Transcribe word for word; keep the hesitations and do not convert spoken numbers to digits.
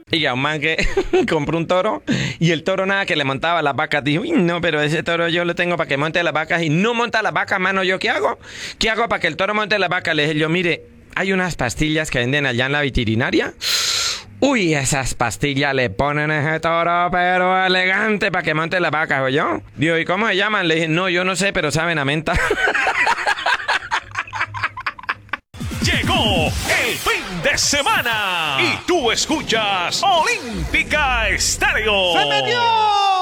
Y a un man que compró un toro y el toro nada que le montaba las vacas. Dijo, uy, no, pero ese toro yo lo tengo para que monte las vacas y no monta las vacas, mano. ¿Yo qué hago? ¿Qué hago para que el toro monte las vacas? Le dije yo, mire, hay unas pastillas que venden allá en la veterinaria. Uy, esas pastillas le ponen a ese toro, pero elegante para que monte las vacas, ¿o yo? Digo, ¿y cómo se llaman? Le dije, no, yo no sé, pero saben a menta. Llegó el fin de semana y tú escuchas Olímpica Estéreo. ¡Se metió!